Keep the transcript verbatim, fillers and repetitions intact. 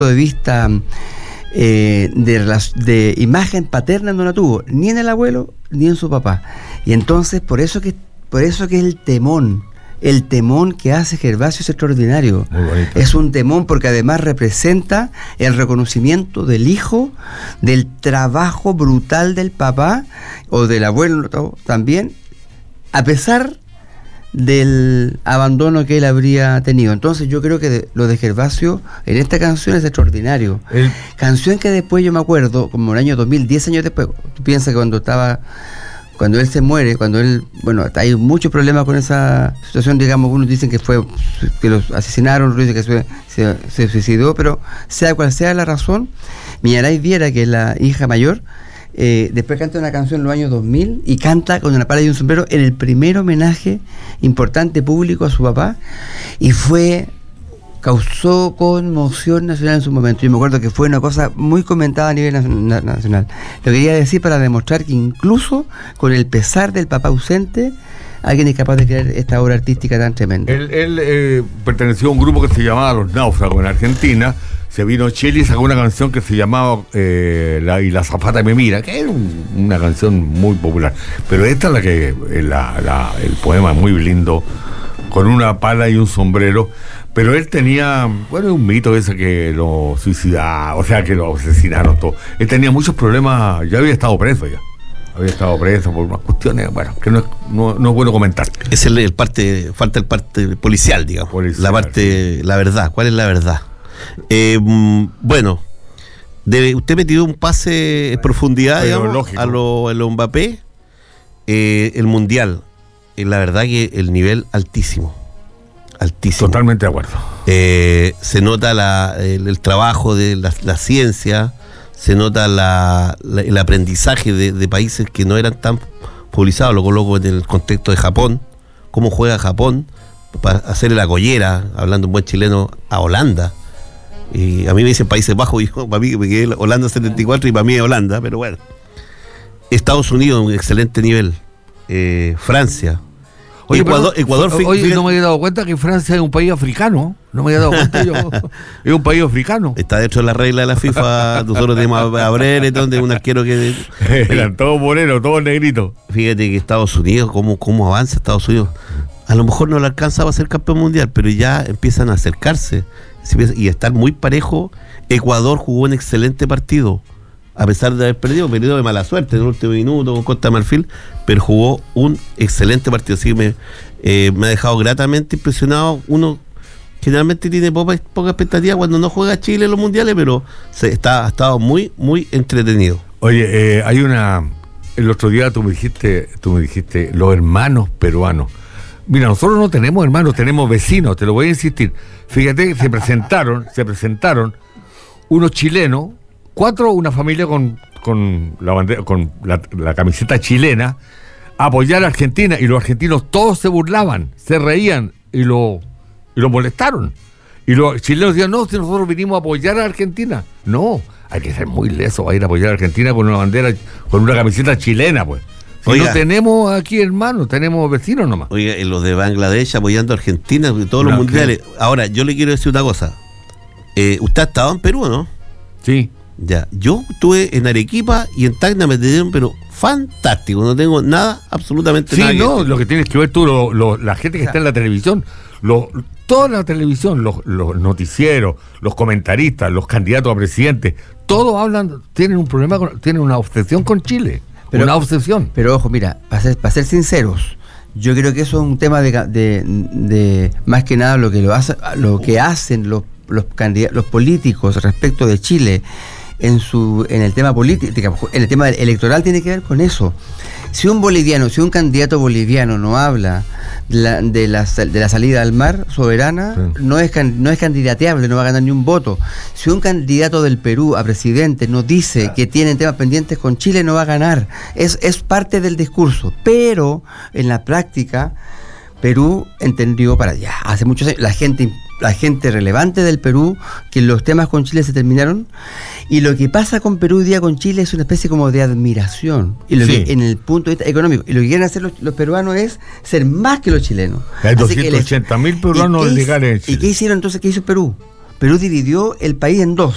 de vista eh, de, de imagen paterna no la tuvo, ni en el abuelo, ni en su papá. Y entonces, por eso que, por eso que es el temón. El temón que hace Gervasio es extraordinario. Es un temón porque además representa el reconocimiento del hijo, del trabajo brutal del papá o del abuelo también, a pesar del abandono que él habría tenido. Entonces yo creo que de, lo de Gervasio en esta canción es extraordinario. El... Canción que después yo me acuerdo, como en el año dos mil, diez años después, tú piensas que cuando estaba... Cuando él se muere, cuando él, bueno, hay muchos problemas con esa situación, digamos, unos dicen que fue, que los asesinaron, otros dicen que se, se, se suicidó, pero sea cual sea la razón, Miñaray Viera, que es la hija mayor, eh, después canta una canción en los años dos mil y canta con una pala y un sombrero en el primer homenaje importante público a su papá, y fue... causó conmoción nacional en su momento. Yo me acuerdo que fue una cosa muy comentada a nivel nacional. Lo quería decir para demostrar que incluso con el pesar del papá ausente, alguien es capaz de crear esta obra artística tan tremenda. Él, él eh, perteneció a un grupo que se llamaba Los Náufragos en Argentina. Se vino a Chile y sacó una canción que se llamaba eh, la, Y la azafata me mira, que era un, una canción muy popular. Pero esta es la que la, la, el poema es muy lindo, con una pala y un sombrero. Pero él tenía, bueno, un mito ese que lo suicidaba, o sea, que lo asesinaron todo. Él tenía muchos problemas, ya había estado preso ya. Había estado preso por unas cuestiones, bueno, que no es, no, no es bueno comentar. Es el, el parte, falta el parte policial, digamos. Policial, la parte, sí. La verdad, ¿cuál es la verdad? Eh, bueno, debe, usted metió un pase en profundidad, digamos, a lo, a lo Mbappé, eh, el Mundial. Eh, la verdad que el nivel altísimo. Altísimo. Totalmente de acuerdo. Eh, se nota la, el, el trabajo de la, la ciencia, se nota la, la, el aprendizaje de, de países que no eran tan publicizados. Lo coloco en el contexto de Japón, cómo juega Japón para hacerle la collera, hablando un buen chileno, a Holanda. Y a mí me dicen Países Bajos, y yo, para mí me quedé Holanda setenta y cuatro y para mí es Holanda, pero bueno. Estados Unidos, un excelente nivel. Eh, Francia. Oye, Ecuador, pero, Ecuador oye, fíjate, no me había dado cuenta que Francia es un país africano. No me había dado cuenta yo. Es un país africano. Está dentro de la regla de la FIFA. Nosotros tenemos a Brereton, donde un arquero que... Eran todos morenos, todos negritos. Fíjate que Estados Unidos, cómo, cómo avanza Estados Unidos. A lo mejor no le alcanza a ser campeón mundial, pero ya empiezan a acercarse. Y estar muy parejo. Ecuador jugó un excelente partido. A pesar de haber perdido, perdido de mala suerte en el último minuto con Costa de Marfil, pero jugó un excelente partido. Así que me, eh, me ha dejado gratamente impresionado. Uno generalmente tiene poca, poca expectativa cuando no juega Chile en los mundiales, pero se está, ha estado muy, muy entretenido. Oye, eh, hay una... El otro día tú me dijiste, tú me dijiste, los hermanos peruanos. Mira, nosotros no tenemos hermanos, tenemos vecinos, te lo voy a insistir. Fíjate, se presentaron, se presentaron unos chilenos, cuatro, una familia con, con, la, bandera, con la, la camiseta chilena, a apoyar a Argentina, y los argentinos todos se burlaban, se reían y lo, y lo molestaron. Y los chilenos decían, no, si nosotros vinimos a apoyar a Argentina. No, hay que ser muy leso a ir a apoyar a Argentina con una bandera, con una camiseta chilena, pues. Si Oiga, no tenemos aquí hermanos, tenemos vecinos nomás. Oiga, en los de Bangladesh apoyando a Argentina, todos los no, mundiales. ¿Qué? Ahora, yo le quiero decir una cosa. Eh, usted ha estado en Perú, ¿no? Sí. Ya, yo estuve en Arequipa y en Tacna, me dieron, pero fantástico, no tengo nada, absolutamente sí, nada. Sí, no, que lo que tienes que ver tú, lo, lo, la gente que está en la televisión, lo, toda la televisión, los, los noticieros, los comentaristas, los candidatos a presidente, todos hablan, tienen un problema, con, tienen una obsesión con Chile, pero, una obsesión. Pero ojo, mira, para ser, para ser sinceros, yo creo que eso es un tema de, de, de más que nada lo que lo hace, lo que hacen los los candidatos, los políticos respecto de Chile. En su en el tema político, en el tema electoral tiene que ver con eso. Si un boliviano, si un candidato boliviano no habla de la, de la, de la salida al mar soberana, sí. no es no es candidateable, no va a ganar ni un voto. Si un candidato del Perú a presidente no dice claro. que tienen temas pendientes con Chile, no va a ganar. Es, es parte del discurso. Pero en la práctica, Perú entendió para allá. Hace muchos años, la gente la gente relevante del Perú, que los temas con Chile se terminaron, y lo que pasa con Perú hoy día con Chile es una especie como de admiración, y lo sí. que, en el punto de vista económico, y lo que quieren hacer los, los peruanos es ser más que los chilenos. Hay doscientos ochenta mil peruanos legales en Chile. ¿Y qué hicieron entonces? ¿Qué hizo Perú? Perú dividió el país en dos.